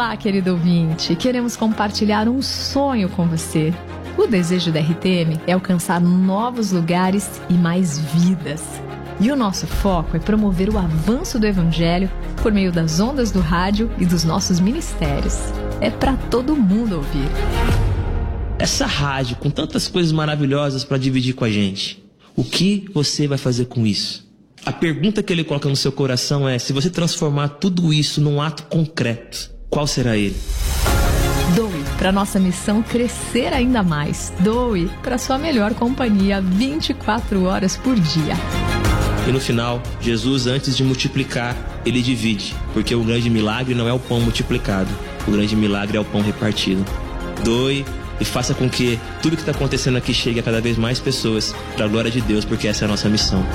Olá, querido ouvinte, queremos compartilhar um sonho com você. O desejo da RTM é alcançar novos lugares e mais vidas. E o nosso foco é promover o avanço do Evangelho por meio das ondas do rádio e dos nossos ministérios. É para todo mundo ouvir. Essa rádio com tantas coisas maravilhosas para dividir com a gente, o que você vai fazer com isso? A pergunta que ele coloca no seu coração é: se você transformar tudo isso num ato concreto, qual será ele? Doe para nossa missão crescer ainda mais. Doe para sua melhor companhia 24 horas por dia. E no final, Jesus, antes de multiplicar, ele divide, porque o grande milagre não é o pão multiplicado, o grande milagre é o pão repartido. Doe e faça com que tudo que está acontecendo aqui chegue a cada vez mais pessoas, para a glória de Deus, porque essa é a nossa missão.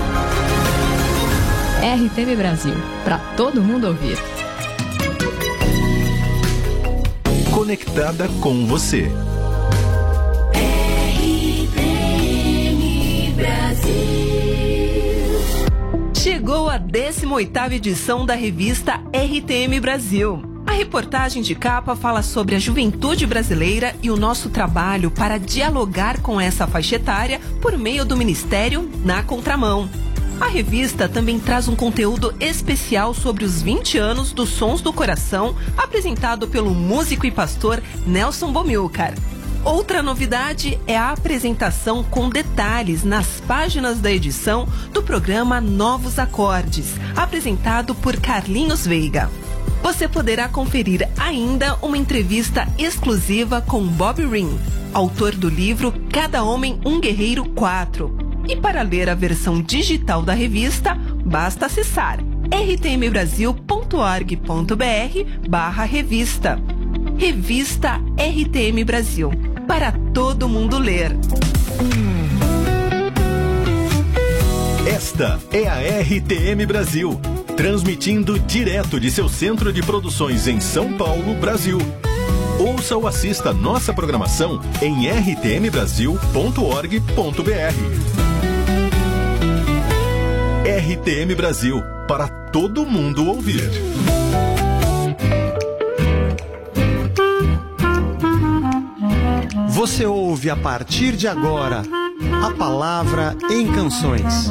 RTM Brasil, para todo mundo ouvir. Conectada com você. RTM Brasil. Chegou a 18ª edição da revista RTM Brasil. A reportagem de capa fala sobre a juventude brasileira e o nosso trabalho para dialogar com essa faixa etária por meio do Ministério Na Contramão. A revista também traz um conteúdo especial sobre os 20 anos dos Sons do Coração, apresentado pelo músico e pastor Nelson Bomilcar. Outra novidade é a apresentação com detalhes nas páginas da edição do programa Novos Acordes, apresentado por Carlinhos Veiga. Você poderá conferir ainda uma entrevista exclusiva com Bob Ring, autor do livro Cada Homem um Guerreiro 4. E para ler a versão digital da revista, basta acessar rtmbrasil.org.br/revista. Revista RTM Brasil, para todo mundo ler. Esta é a RTM Brasil, transmitindo direto de seu centro de produções em São Paulo, Brasil. Ouça ou assista nossa programação em rtmbrasil.org.br. RTM Brasil, para todo mundo ouvir. Você ouve a partir de agora a Palavra em Canções.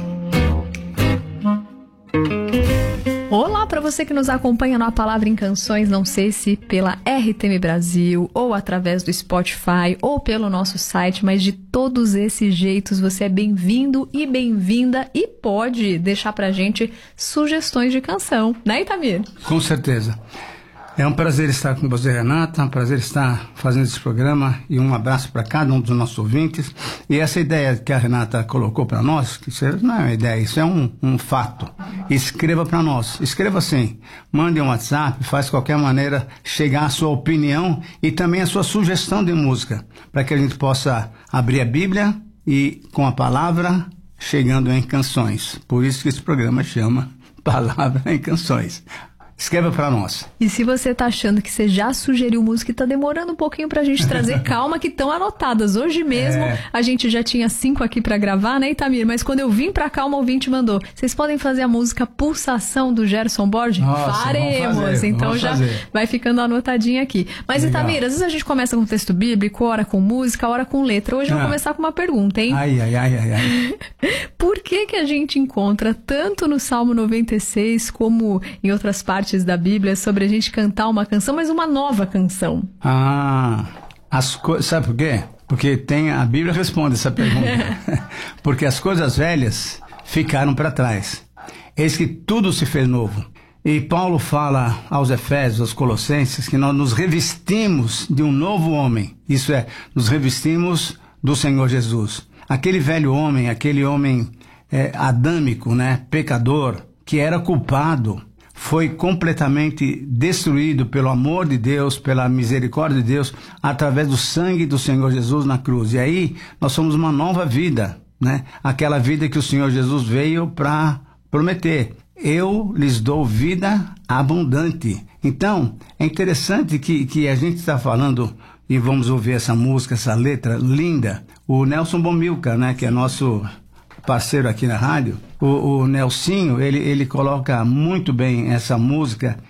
Olá para você que nos acompanha no A Palavra em Canções, não sei se pela RTM Brasil ou através do Spotify ou pelo nosso site, mas de todos esses jeitos você é bem-vindo e bem-vinda e pode deixar pra gente sugestões de canção, né, Itamir? Com certeza. É um prazer estar com você, Renata, é um prazer estar fazendo esse programa e um abraço para cada um dos nossos ouvintes. E essa ideia que a Renata colocou para nós, que isso não é uma ideia, isso é um fato. Escreva para nós, escreva assim, mande um WhatsApp, faz qualquer maneira chegar a sua opinião e também a sua sugestão de música, para que a gente possa abrir a Bíblia e com a palavra chegando em canções. Por isso que esse programa chama Palavra em Canções. Escreva para nós. E se você tá achando que você já sugeriu música e tá demorando um pouquinho pra gente trazer, calma que estão anotadas. Hoje mesmo a gente já tinha 5 aqui pra gravar, né, Itamir? Mas quando eu vim pra cá, uma ouvinte mandou: vocês podem fazer a música Pulsação do Gerson Borges? Nossa, faremos! Então já vai ficando anotadinha aqui. Mas legal. Itamir, às vezes a gente começa com texto bíblico, ora com música, ora com letra. Hoje eu vou começar com uma pergunta, hein? Ai. Por que a gente encontra tanto no Salmo 96 como em outras partes da Bíblia sobre a gente cantar uma canção, mas uma nova canção? Sabe por quê? Porque a Bíblia responde essa pergunta. Porque as coisas velhas ficaram para trás. Eis que tudo se fez novo. E Paulo fala aos Efésios, aos Colossenses, que nós nos revestimos de um novo homem. Isso é, nos revestimos do Senhor Jesus. Aquele velho homem, aquele homem adâmico, né, pecador, que era culpado, foi completamente destruído pelo amor de Deus, pela misericórdia de Deus, através do sangue do Senhor Jesus na cruz. E aí nós somos uma nova vida, né? Aquela vida que o Senhor Jesus veio para prometer. Eu lhes dou vida abundante. Então, é interessante que a gente está falando, e vamos ouvir essa música, essa letra linda. O Nelson Bomilcar, né, que é nosso parceiro aqui na rádio, o Nelsinho, ele coloca muito bem essa música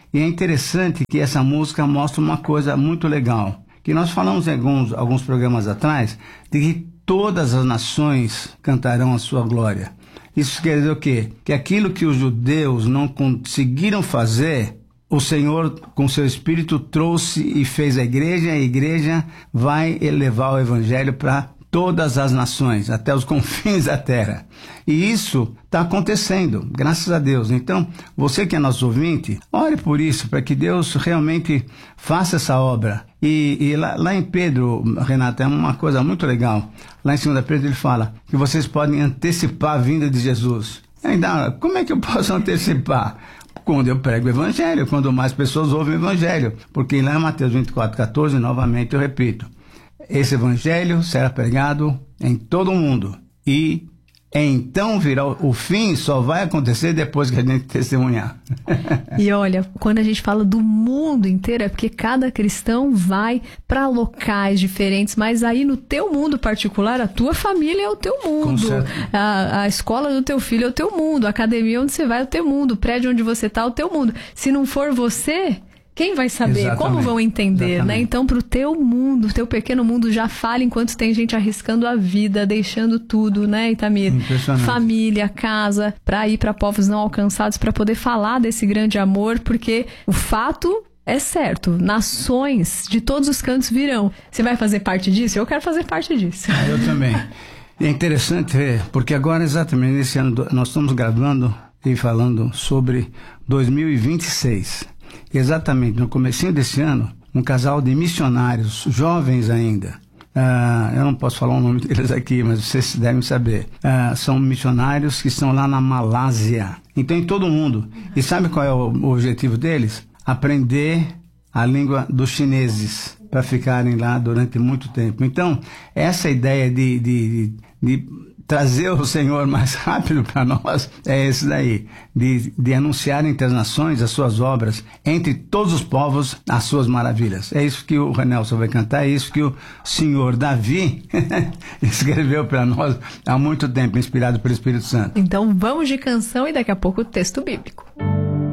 E é interessante que essa música mostra uma coisa muito legal, que nós falamos em alguns programas atrás, de que todas as nações cantarão a sua glória. Isso quer dizer o quê? Que aquilo que os judeus não conseguiram fazer, o Senhor, com seu Espírito, trouxe e fez a igreja vai elevar o Evangelho para todas as nações, até os confins da terra. E isso está acontecendo, graças a Deus. Então, você que é nosso ouvinte, ore por isso, para que Deus realmente faça essa obra. E lá em Pedro, Renata, é uma coisa muito legal. Lá em 2 Pedro ele fala que vocês podem antecipar a vinda de Jesus. Ainda, como é que eu posso antecipar? Quando eu prego o Evangelho, quando mais pessoas ouvem o Evangelho. Porque lá em Mateus 24:14, novamente eu repito, esse Evangelho será pregado em todo o mundo. E então virá o fim, só vai acontecer depois que a gente testemunhar. E olha, quando a gente fala do mundo inteiro, é porque cada cristão vai para locais diferentes, mas aí no teu mundo particular, a tua família é o teu mundo, a escola do teu filho é o teu mundo, a academia onde você vai é o teu mundo, o prédio onde você está é o teu mundo. Se não for você, quem vai saber? Exatamente. Como vão entender, exatamente, né? Então, pro teu mundo, teu pequeno mundo, já fala enquanto tem gente arriscando a vida, deixando tudo, né, Itamir? Família, casa, para ir para povos não alcançados, para poder falar desse grande amor, porque o fato é certo, nações de todos os cantos virão. Você vai fazer parte disso? Eu quero fazer parte disso. Eu também. É interessante ver, porque agora, exatamente nesse ano, nós estamos gravando e falando sobre 2026. Exatamente, no comecinho desse ano, um casal de missionários, jovens ainda, eu não posso falar o nome deles aqui, mas vocês devem saber, são missionários que estão lá na Malásia, então em todo o mundo. E sabe qual é o objetivo deles? Aprender a língua dos chineses, para ficarem lá durante muito tempo. Então, essa ideia de trazer o Senhor mais rápido para nós é esse daí, de anunciar entre as nações as suas obras, entre todos os povos as suas maravilhas. É isso que o Renelson vai cantar, é isso que o senhor Davi escreveu para nós há muito tempo, inspirado pelo Espírito Santo. Então vamos de canção e daqui a pouco o texto bíblico.